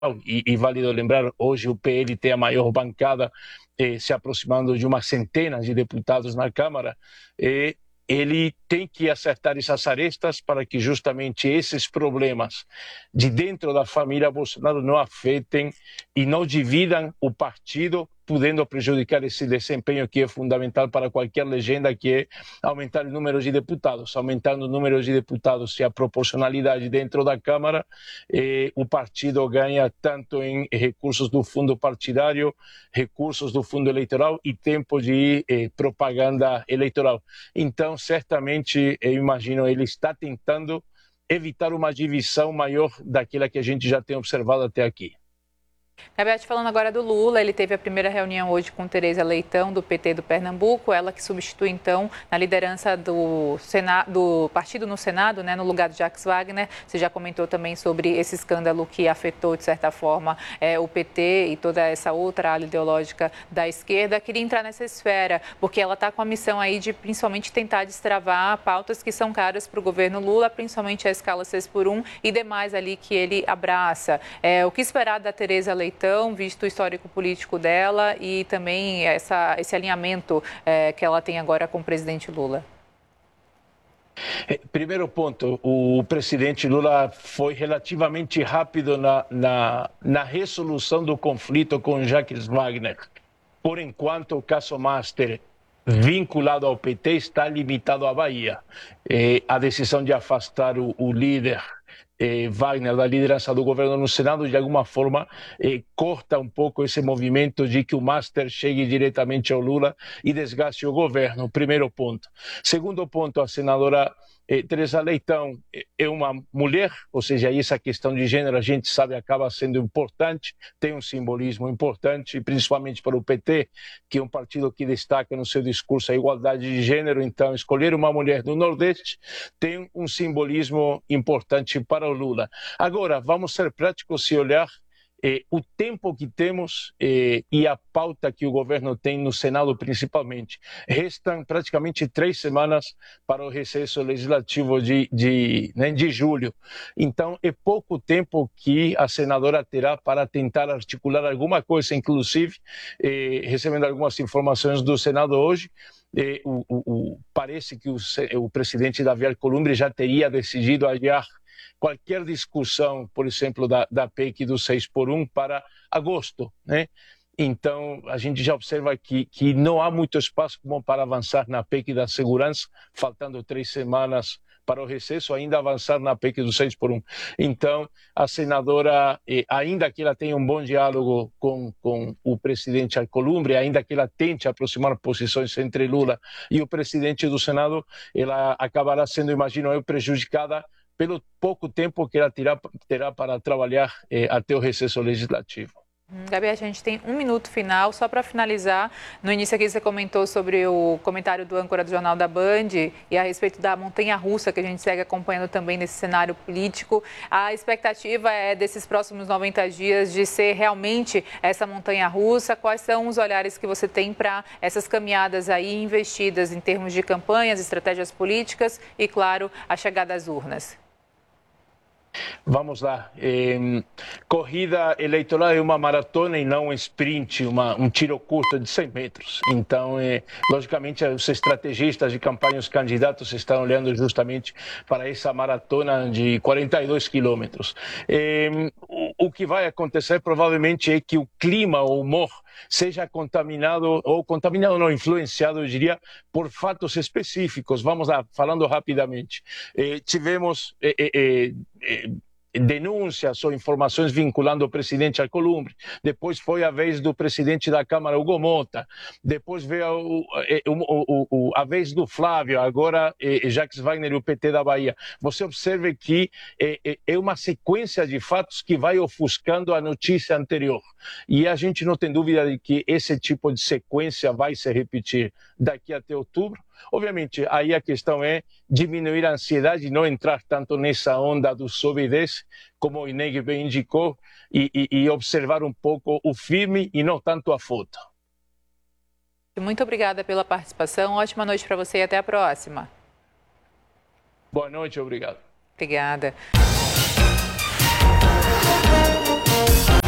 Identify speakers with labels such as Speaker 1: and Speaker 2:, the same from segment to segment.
Speaker 1: e vale lembrar, hoje o PL tem a maior bancada, se aproximando de uma centena de deputados na Câmara, ele tem que acertar essas arestas para que justamente esses problemas de dentro da família Bolsonaro não afetem e não dividam o partido, podendo prejudicar esse desempenho que é fundamental para qualquer legenda, que é aumentar o número de deputados. Aumentando o número de deputados e a proporcionalidade dentro da Câmara, o partido ganha tanto em recursos do fundo partidário, recursos do fundo eleitoral e tempo de propaganda eleitoral. Então, certamente, eu imagino, ele está tentando evitar uma divisão maior daquela que a gente já tem observado até aqui.
Speaker 2: Gabriel, falando agora do Lula, ele teve a primeira reunião hoje com Tereza Leitão, do PT do Pernambuco, ela que substitui, então, na liderança do partido no Senado, né, no lugar do Jacques Wagner. Você já comentou também sobre esse escândalo que afetou, de certa forma, o PT e toda essa outra ala ideológica da esquerda. Queria entrar nessa esfera, porque ela está com a missão aí de, principalmente, tentar destravar pautas que são caras para o governo Lula, principalmente a escala 6x1 e demais ali que ele abraça. O que esperar da Tereza Leitão, visto o histórico político dela e também esse alinhamento que ela tem agora com o presidente Lula?
Speaker 1: Primeiro ponto, o presidente Lula foi relativamente rápido na resolução do conflito com Jacques Wagner. Por enquanto, o caso Master, vinculado ao PT, está limitado à Bahia. A decisão de afastar o líder Wagner da liderança do governo no Senado, de alguma forma, corta um pouco esse movimento de que o Master chegue diretamente ao Lula e desgaste o governo. Primeiro ponto. Segundo ponto, a senadora Tereza Leitão é uma mulher, ou seja, essa questão de gênero, a gente sabe, acaba sendo importante, tem um simbolismo importante, principalmente para o PT, que é um partido que destaca no seu discurso a igualdade de gênero. Então, escolher uma mulher do Nordeste tem um simbolismo importante para o Lula. Agora, vamos ser práticos e olhar o tempo que temos e a pauta que o governo tem no Senado, principalmente. Restam praticamente 3 semanas para o recesso legislativo de julho. Então, é pouco tempo que a senadora terá para tentar articular alguma coisa, inclusive, recebendo algumas informações do Senado hoje. Parece que o presidente Davi Alcolumbre já teria decidido adiar qualquer discussão, por exemplo, da PEC do 6x1 para agosto, né? Então, a gente já observa que não há muito espaço como para avançar na PEC da segurança, faltando 3 semanas para o recesso, ainda avançar na PEC do 6x1. Então, a senadora, ainda que ela tenha um bom diálogo com o presidente Alcolumbre, ainda que ela tente aproximar posições entre Lula e o presidente do Senado, ela acabará sendo, imagino eu, prejudicada pelo pouco tempo que ela terá para trabalhar até o recesso legislativo.
Speaker 2: Gabi, a gente tem 1 minuto final, só para finalizar. No início aqui você comentou sobre o comentário do âncora do Jornal da Band e a respeito da montanha-russa que a gente segue acompanhando também nesse cenário político. A expectativa é desses próximos 90 dias de ser realmente essa montanha-russa. Quais são os olhares que você tem para essas caminhadas aí investidas em termos de campanhas, estratégias políticas e, claro, a chegada às urnas?
Speaker 1: Vamos lá. Corrida eleitoral é uma maratona e não um sprint, um tiro curto de 100 metros. Então, logicamente, os estrategistas de campanha, os candidatos estão olhando justamente para essa maratona de 42 quilômetros. O que vai acontecer provavelmente é que o clima, o humor, seja contaminado não, influenciado, eu diria, por fatos específicos. Vamos lá, falando rapidamente. Tivemos denúncias ou informações vinculando o presidente Alcolumbre. Depois foi a vez do presidente da Câmara, Hugo Mota. Depois veio a vez do Flávio, agora Jacques Wagner e o PT da Bahia. Você observa que é uma sequência de fatos que vai ofuscando a notícia anterior. E a gente não tem dúvida de que esse tipo de sequência vai se repetir daqui até outubro. Obviamente, aí a questão é diminuir a ansiedade e não entrar tanto nessa onda do sobe e desce, como o Ineg bem indicou, e observar um pouco o filme e não tanto a foto.
Speaker 2: Muito obrigada pela participação. Ótima noite para você e até a próxima.
Speaker 1: Boa noite, obrigado.
Speaker 2: Obrigada.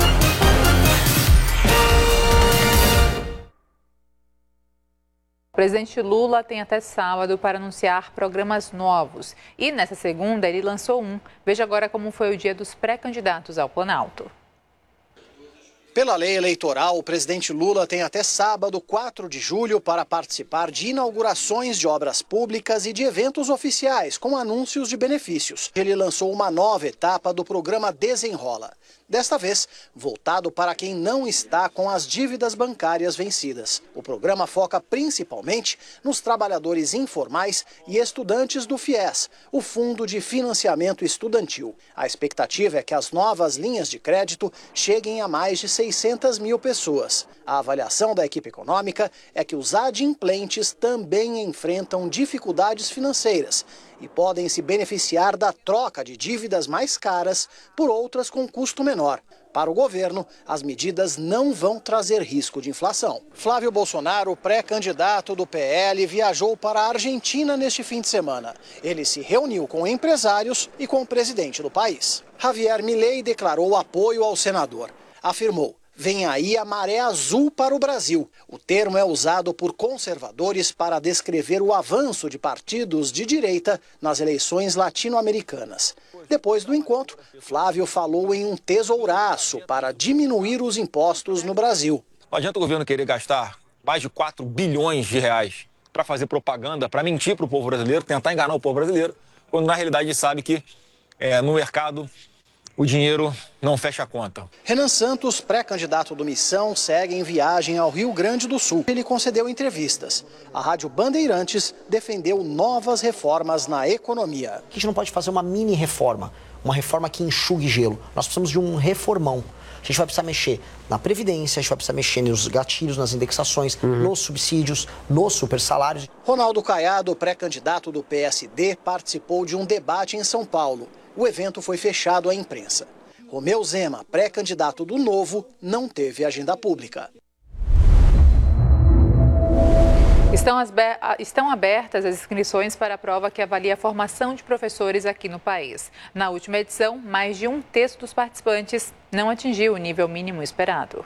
Speaker 2: presidente Lula tem até sábado para anunciar programas novos. E nessa segunda ele lançou um. Veja agora como foi o dia dos pré-candidatos ao Planalto.
Speaker 3: Pela lei eleitoral, o presidente Lula tem até sábado, 4 de julho, para participar de inaugurações de obras públicas e de eventos oficiais, com anúncios de benefícios. Ele lançou uma nova etapa do programa Desenrola. Desta vez, voltado para quem não está com as dívidas bancárias vencidas. O programa foca principalmente nos trabalhadores informais e estudantes do FIES, o Fundo de Financiamento Estudantil. A expectativa é que as novas linhas de crédito cheguem a mais de 600 mil pessoas. A avaliação da equipe econômica é que os adimplentes também enfrentam dificuldades financeiras e podem se beneficiar da troca de dívidas mais caras por outras com custo menor. Para o governo, as medidas não vão trazer risco de inflação. Flávio Bolsonaro, pré-candidato do PL, viajou para a Argentina neste fim de semana. Ele se reuniu com empresários e com o presidente do país. Javier Milei declarou apoio ao senador. Afirmou: vem aí a maré azul para o Brasil. O termo é usado por conservadores para descrever o avanço de partidos de direita nas eleições latino-americanas. Depois do encontro, Flávio falou em um tesouraço para diminuir os impostos no Brasil.
Speaker 4: Não adianta o governo querer gastar mais de 4 bilhões de reais para fazer propaganda, para mentir para o povo brasileiro, tentar enganar o povo brasileiro, quando na realidade sabe que no mercado o dinheiro não fecha a conta.
Speaker 3: Renan Santos, pré-candidato do Missão, segue em viagem ao Rio Grande do Sul. Ele concedeu entrevistas. A Rádio Bandeirantes defendeu novas reformas na economia.
Speaker 5: A gente não pode fazer uma mini reforma, uma reforma que enxugue gelo. Nós precisamos de um reformão. A gente vai precisar mexer na Previdência, a gente vai precisar mexer nos gatilhos, nas indexações, nos subsídios, nos supersalários.
Speaker 3: Ronaldo Caiado, pré-candidato do PSD, participou de um debate em São Paulo. O evento foi fechado à imprensa. Romeu Zema, pré-candidato do Novo, não teve agenda pública.
Speaker 2: Estão abertas as inscrições para a prova que avalia a formação de professores aqui no país. Na última edição, mais de 1/3 dos participantes não atingiu o nível mínimo esperado.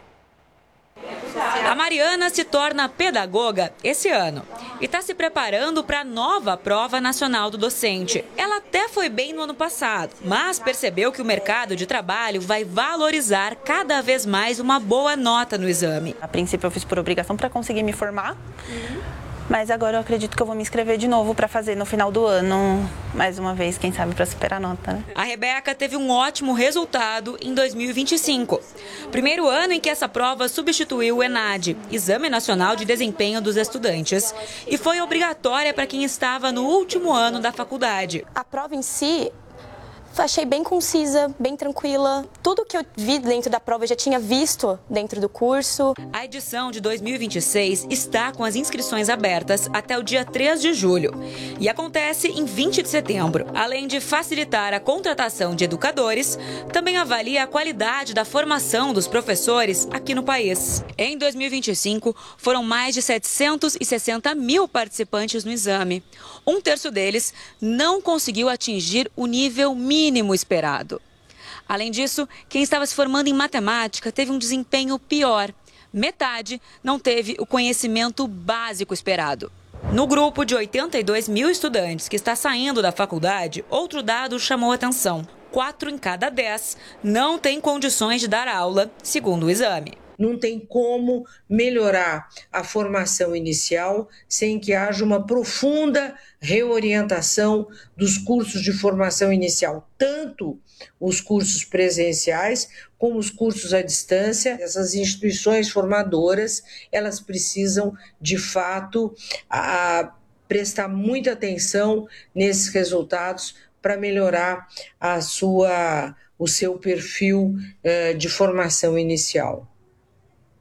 Speaker 6: A Mariana se torna pedagoga esse ano e está se preparando para a nova prova nacional do docente. Ela até foi bem no ano passado, mas percebeu que o mercado de trabalho vai valorizar cada vez mais uma boa nota no exame.
Speaker 7: A princípio eu fiz por obrigação para conseguir me formar, mas agora eu acredito que eu vou me inscrever de novo para fazer no final do ano, mais uma vez, quem sabe, para superar a nota, né?
Speaker 6: A Rebeca teve um ótimo resultado em 2025. Primeiro ano em que essa prova substituiu o ENAD, Exame Nacional de Desempenho dos Estudantes, e foi obrigatória para quem estava no último ano da faculdade.
Speaker 8: A prova em si, achei bem concisa, bem tranquila. Tudo que eu vi dentro da prova eu já tinha visto dentro do curso.
Speaker 6: A edição de 2026 está com as inscrições abertas até o dia 3 de julho e acontece em 20 de setembro. Além de facilitar a contratação de educadores, também avalia a qualidade da formação dos professores aqui no país. Em 2025, foram mais de 760 mil participantes no exame. 1/3 deles não conseguiu atingir o nível mínimo esperado. Além disso, quem estava se formando em matemática teve um desempenho pior. Metade não teve o conhecimento básico esperado. No grupo de 82 mil estudantes que está saindo da faculdade, outro dado chamou atenção: 4 em cada 10 não têm condições de dar aula, segundo o exame.
Speaker 9: Não tem como melhorar a formação inicial sem que haja uma profunda reorientação dos cursos de formação inicial, tanto os cursos presenciais como os cursos à distância. Essas instituições formadoras, elas precisam, de fato, prestar muita atenção nesses resultados para melhorar o seu perfil de formação inicial.